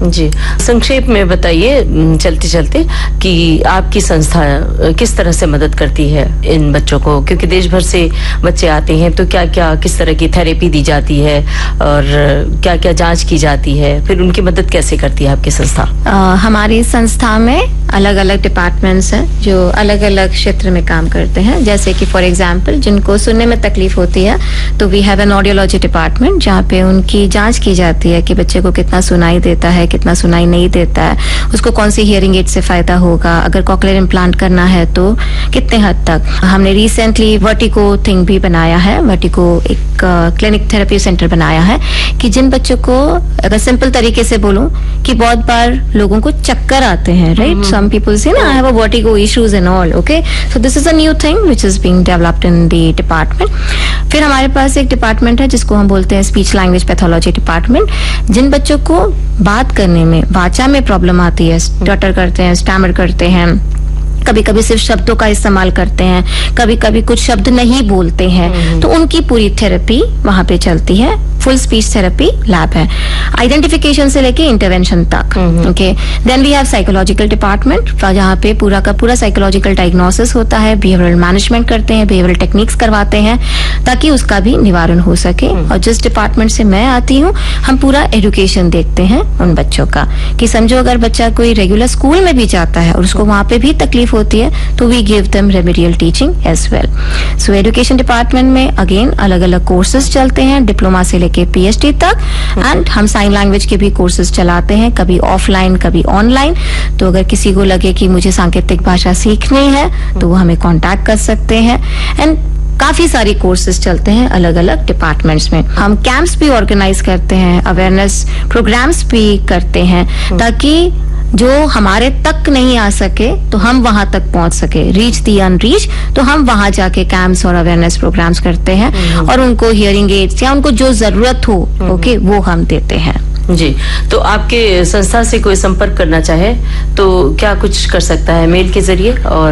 जी, संक्षेप में बताइए चलते चलते कि आपकी संस्था किस तरह से मदद करती है इन बच्चों को, क्योंकि देश भर से बच्चे आते हैं, तो क्या क्या किस तरह की थेरेपी दी जाती है और क्या क्या जांच की जाती है, फिर उनकी मदद कैसे करती है आपकी संस्था? हमारी संस्था में अलग अलग डिपार्टमेंट्स हैं जो अलग अलग क्षेत्र में काम करते हैं। जैसे कि फॉर एग्जांपल जिनको सुनने में तकलीफ होती है तो we have an audiology department जहाँ पे उनकी जांच की जाती है कि बच्चे को कितना सुनाई देता है, कितना सुनाई नहीं देता है, उसको कौन सी हियरिंग एड से फायदा होगा, अगर कॉक्लियर इम्प्लांट करना है तो कितने हद तक। हमने रिसेंटली वर्टिको थिंग भी बनाया है, वर्टिको एक क्लिनिक थेरेपी सेंटर बनाया है कि जिन बच्चों को, अगर सिंपल तरीके से बोलूं कि बहुत बार लोगों को चक्कर आते हैं, राइट, सम पीपल से ना I have a vertigo issues and all, okay, so this is a new thing which is being developed in the department. फिर हमारे पास एक डिपार्टमेंट है जिसको हम बोलते हैं स्पीच लैंग्वेज पैथोलॉजी डिपार्टमेंट। जिन बच्चों को बात करने में, वाचा में प्रॉब्लम आती है, स्टटर करते हैं, स्टैमर करते हैं, कभी कभी सिर्फ शब्दों का इस्तेमाल करते हैं, कभी कभी कुछ शब्द नहीं बोलते हैं, तो उनकी पूरी थेरेपी वहां पे चलती है। फुल स्पीच थेरेपी लैब है, आइडेंटिफिकेशन से लेके इंटरवेंशन तक। Okay, then we have psychological department जहाँ पे पूरा का पूरा साइकोलॉजिकल डायग्नोसिस होता है, बिहेवियरल मैनेजमेंट करते हैं, बिहेवियरल टेक्निक्स करवाते हैं ताकि उसका भी निवारण हो सके। और जिस डिपार्टमेंट से मैं आती हूँ, हम पूरा एजुकेशन देखते हैं उन बच्चों का कि समझो अगर बच्चा कोई रेगुलर स्कूल में भी जाता है और उसको वहां पे भी तकलीफ होती है तो we give them remedial teaching as well. So education department में अगेन अलग अलग कोर्सेज चलते हैं, डिप्लोमा से लेके पीएचडी तक, एंड हम साइन लैंग्वेज के भी कोर्सेज चलाते हैं, कभी ऑफलाइन कभी ऑनलाइन। तो अगर किसी को लगे कि मुझे सांकेतिक भाषा सीखनी है तो वो हमें कांटेक्ट कर सकते हैं। एंड काफी सारी कोर्सेज चलते हैं अलग अलग डिपार्टमेंट्स में। हम कैंप्स भी ऑर्गेनाइज करते हैं, अवेयरनेस प्रोग्राम्स भी करते हैं ताकि जो हमारे तक नहीं आ सके तो हम वहां तक पहुंच सके, रीच दी अनरीच। तो हम वहां जाके कैंप्स और अवेयरनेस प्रोग्राम्स करते हैं और उनको हियरिंग एड्स या उनको जो जरूरत हो ओके वो हम देते हैं। जी, तो आपके संस्था से कोई संपर्क करना चाहे तो क्या कुछ कर सकता है? मेल के जरिए और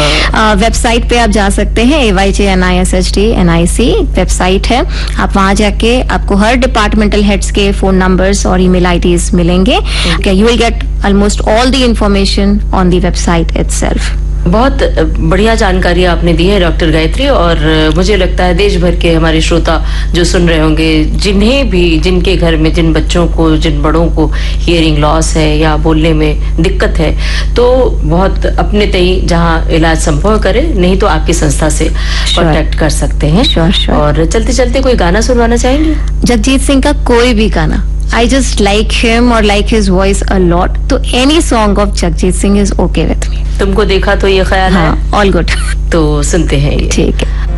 वेबसाइट पे आप जा सकते हैं, AYJNISHDNIC वेबसाइट है। आप वहां जाके आपको हर डिपार्टमेंटल हेड्स के फोन नंबर्स और ईमेल आईडीज मिलेंगे। You will get almost all the information on the website itself. बहुत बढ़िया जानकारी आपने दी है डॉक्टर गायत्री, और मुझे लगता है देश भर के हमारे श्रोता जो सुन रहे होंगे, जिन्हें भी, जिनके घर में जिन बच्चों को, जिन बड़ों को हियरिंग लॉस है या बोलने में दिक्कत है, तो बहुत अपने तय जहां इलाज संभव करे, नहीं तो आपकी संस्था से कांटेक्ट कर सकते हैं। और चलते चलते कोई गाना सुनवाना चाहेंगे? जगजीत सिंह का कोई भी गाना। I just like him or like his voice a lot. तो any song of Jagjit Singh is okay with me. तुमको देखा तो ये ख्याल है? all good. तो सुनते हैं ये। ठीक है।